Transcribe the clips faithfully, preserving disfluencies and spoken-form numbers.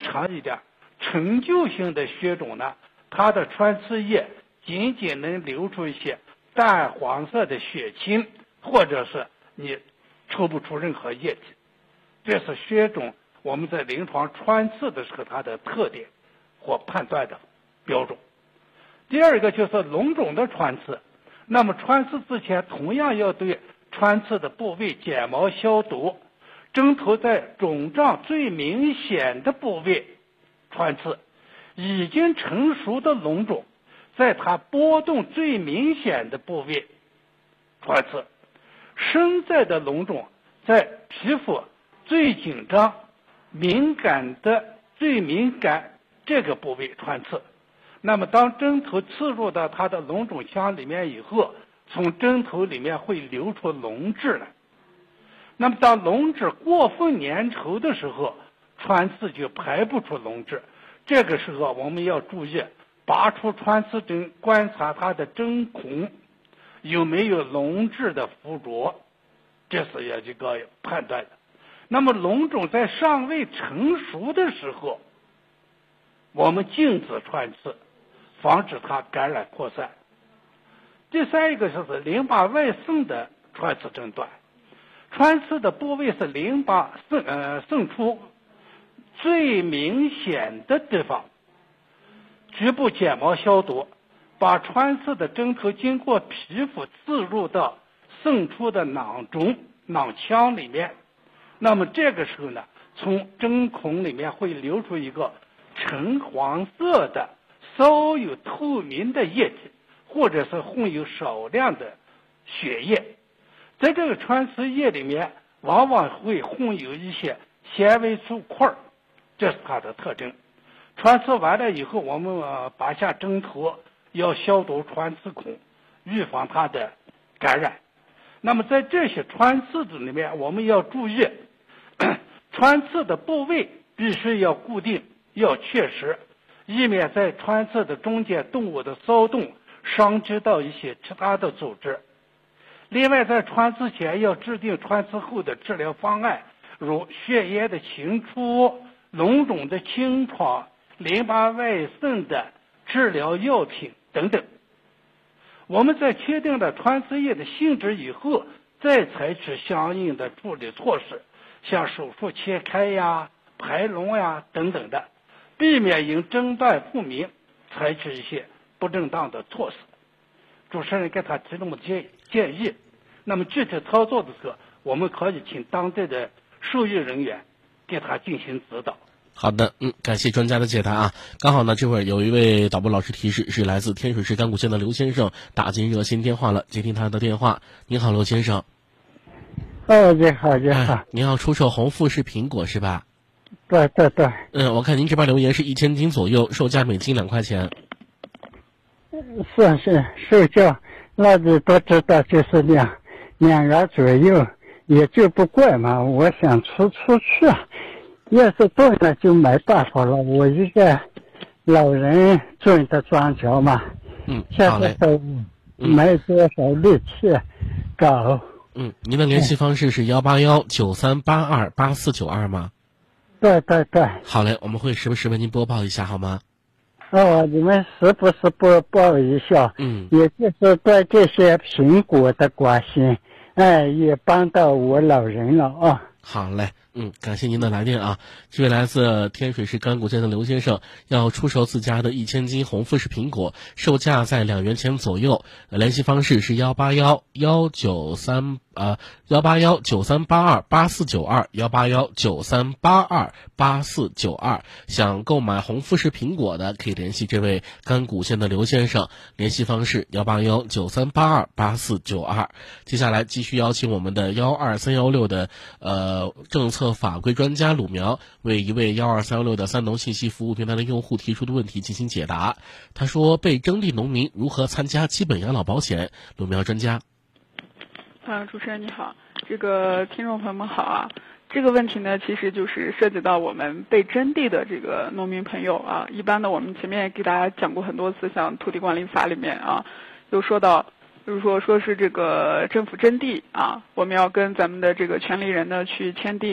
长一点，陈旧性的血种呢，它的穿刺液仅仅能流出一些淡黄色的血清，或者是你抽不出任何液体。这是血种我们在临床穿刺的时候它的特点或判断的标准。第二个就是脓肿的穿刺，那么穿刺之前同样要对穿刺的部位剪毛消毒，针头在肿胀最明显的部位穿刺，已经成熟的脓肿在它波动最明显的部位穿刺，深在的脓肿在皮肤最紧张敏感的最敏感这个部位穿刺。那么当针头刺入到它的脓肿腔里面以后，从针头里面会流出脓汁来。那么当脓汁过分粘稠的时候，穿刺就排不出脓汁，这个时候我们要注意拔出穿刺针，观察它的针孔有没有脓汁的附着，这是有一个判断的。那么脓肿在尚未成熟的时候，我们禁止穿刺，防止它感染扩散。第三一个就是淋巴外渗的穿刺诊断，穿刺的部位是淋巴渗呃渗出最明显的地方，局部剪毛消毒，把穿刺的针头经过皮肤刺入到渗出的囊中囊腔里面。那么这个时候呢，从针孔里面会流出一个橙黄色的稍有透明的液体，或者是混有少量的血液。在这个穿刺液里面往往会混有一些纤维素块，这是它的特征。穿刺完了以后，我们、呃、拔下针头，要消毒穿刺孔，预防它的感染。那么在这些穿刺子里面，我们要注意穿刺的部位必须要固定，要确实，以免在穿刺的中间动物的骚动伤及到一些其他的组织。另外在穿刺前要制定穿刺后的治疗方案，如血液的清除、脓肿的清创、淋巴外渗的治疗药品等等。我们在确定了穿刺液的性质以后，再采取相应的处理措施，像手术切开呀、排脓呀等等的，避免因诊断不明采取一些不正当的措施。主持人给他提供建建议，那么具体操作的时候，我们可以请当地的兽医人员给他进行指导。 好的，嗯，感谢专家的解答啊。刚好呢，这会儿有一位导播老师提示，是来自天水市甘谷县的刘先生打进热线电话了，接听他的电话。您好，刘先生。 哦，你好，你好。 哎、您要出售红富士苹果是吧？ 对对对。 嗯，我看您这边留言是一千斤左右，售价每斤两块钱。 是是，售价那你都知道，就是两两元左右，也就不贵嘛。我想出出去啊。要是动了就没办法了，我一个老人种的庄稼嘛， 嗯， 现在都没多少力气搞。 嗯，您的联系方式是幺八幺九三八二八四九二吗？ 对对对。 好嘞，我们会时不时为您播报一下，好吗？ 哦，你们时不时播报一下， 嗯， 也就是对这些苹果的关心，哎，也帮到我老人了啊。 好嘞，嗯，感谢您的来电啊！这位来自天水市甘谷县的刘先生要出售自家的一千斤红富士苹果，售价在两元钱左右。联系方式是幺八幺幺九三呃幺八幺九三八二八四九二幺八幺九三八二八四九二。想购买红富士苹果的，可以联系这位甘谷县的刘先生，联系方式幺八幺九三八二八四九二。接下来继续邀请我们的幺二三幺六的呃。呃，政策法规专家鲁苗为一位幺二三幺六的三农信息服务平台的用户提出的问题进行解答。他说，被征地农民如何参加基本养老保险？鲁苗专家。 啊，主持人你好，这个听众朋友们好啊。这个问题呢，其实就是涉及到我们被征地的这个农民朋友啊。一般呢，我们前面也给大家讲过很多次，像土地管理法里面啊，有说到。就是说，说是这个政府征地啊，我们要跟咱们的这个权利人呢去签订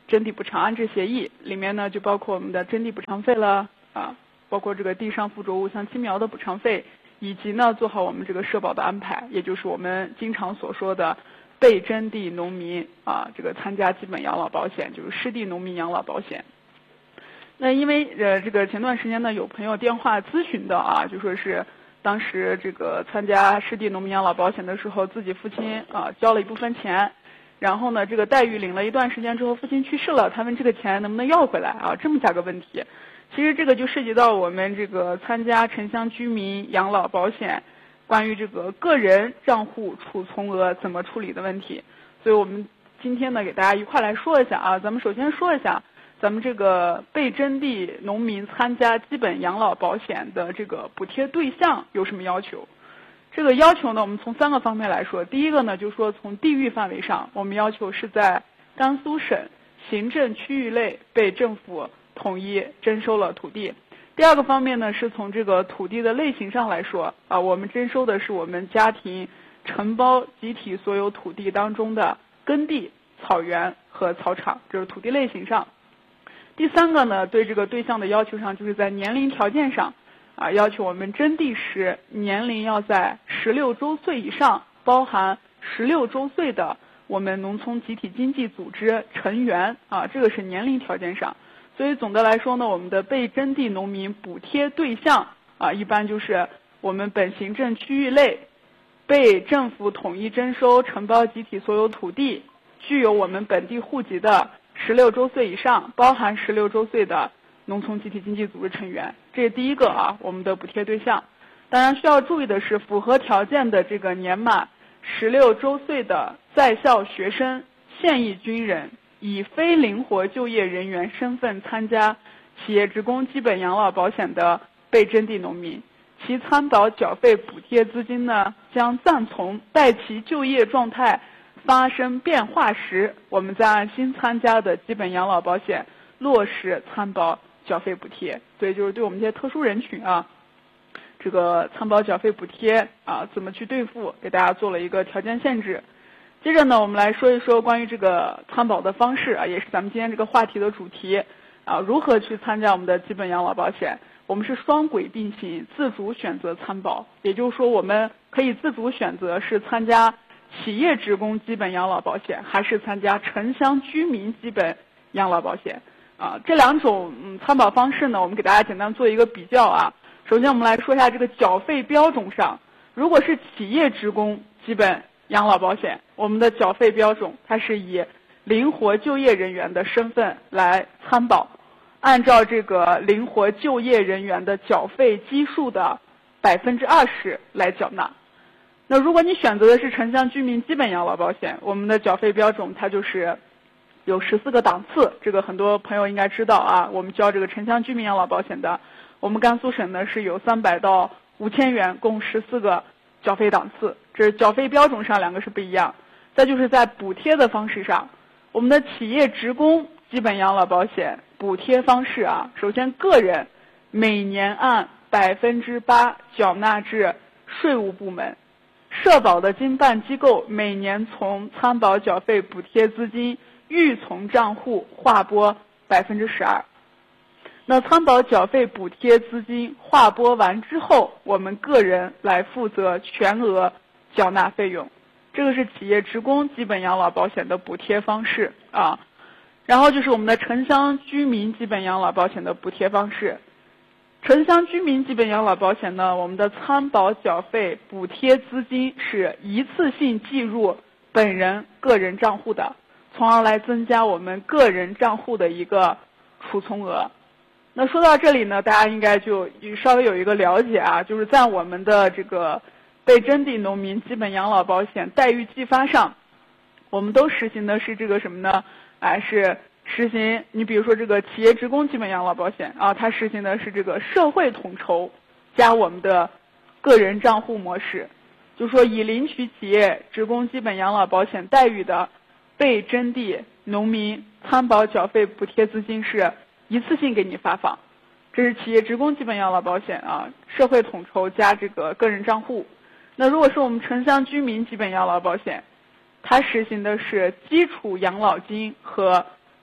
征地补偿安置协议，里面呢就包括我们的征地补偿费了啊，包括这个地上附着物像青苗的补偿费，以及呢做好我们这个社保的安排，也就是我们经常所说的被征地农民啊这个参加基本养老保险，就是失地农民养老保险。那因为呃这个前段时间呢有朋友电话咨询的啊，就说是当时这个参加失地农民养老保险的时候，自己父亲啊交了一部分钱，然后呢这个待遇领了一段时间之后，父亲去世了，他问这个钱能不能要回来啊，这么下个问题。其实这个就涉及到我们这个参加城乡居民养老保险关于这个个人账户储存额怎么处理的问题，所以我们今天呢给大家一块来说一下啊。咱们首先说一下咱们这个被征地农民参加基本养老保险的这个补贴对象有什么要求。这个要求呢我们从三个方面来说，第一个呢就是说从地域范围上，我们要求是在甘肃省行政区域内被政府统一征收了土地。第二个方面呢是从这个土地的类型上来说啊，我们征收的是我们家庭承包集体所有土地当中的耕地、草原和草场，这是土地类型上。第三个呢，对这个对象的要求上，就是在年龄条件上啊，要求我们征地时年龄要在十六周岁以上，包含十六周岁的我们农村集体经济组织成员啊，这个是年龄条件上。所以总的来说呢，我们的被征地农民补贴对象啊，一般就是我们本行政区域内被政府统一征收承包集体所有土地，具有我们本地户籍的十六周岁以上，包含十六周岁的农村集体经济组织成员，这是第一个啊，我们的补贴对象。当然需要注意的是，符合条件的这个年满十六周岁的在校学生、现役军人，以非灵活就业人员身份参加企业职工基本养老保险的被征地农民，其参保缴费补贴资金呢，将暂从待其就业状态发生变化时，我们再按新参加的基本养老保险落实参保缴费补贴。所以就是对我们这些特殊人群啊，这个参保缴费补贴啊怎么去兑付，给大家做了一个条件限制。接着呢，我们来说一说关于这个参保的方式啊，也是咱们今天这个话题的主题啊，如何去参加我们的基本养老保险。我们是双轨并行，自主选择参保，也就是说我们可以自主选择是参加企业职工基本养老保险还是参加城乡居民基本养老保险啊。这两种嗯参保方式呢，我们给大家简单做一个比较啊。首先我们来说一下这个缴费标准上，如果是企业职工基本养老保险，我们的缴费标准它是以灵活就业人员的身份来参保，按照这个灵活就业人员的缴费基数的百分之二十来缴纳。那如果你选择的是城乡居民基本养老保险，我们的缴费标准它就是有十四个档次，这个很多朋友应该知道啊。我们交这个城乡居民养老保险的，我们甘肃省呢是有三百到五千元，共十四个缴费档次，这是缴费标准上两个是不一样。再就是在补贴的方式上，我们的企业职工基本养老保险补贴方式啊，首先个人每年按百分之八缴纳至税务部门，社保的经办机构每年从参保缴费补贴资金预从账户划拨百分之十二。那参保缴费补贴资金划拨完之后，我们个人来负责全额缴纳费用，这个是企业职工基本养老保险的补贴方式啊。然后就是我们的城乡居民基本养老保险的补贴方式。城乡居民基本养老保险呢，我们的参保缴费补贴资金是一次性计入本人个人账户的，从而来增加我们个人账户的一个储存额。那说到这里呢，大家应该就稍微有一个了解啊，就是在我们的这个被征地农民基本养老保险待遇计发上，我们都实行的是这个什么呢？哎，是实行你比如说这个企业职工基本养老保险啊，它实行的是这个社会统筹加我们的个人账户模式，就说已领取企业职工基本养老保险待遇的被征地农民参保缴费补贴资金是一次性给你发放，这是企业职工基本养老保险啊，社会统筹加这个个人账户。那如果是我们城乡居民基本养老保险，它实行的是基础养老金和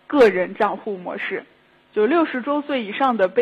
个人账户模式。就六十周岁以上的被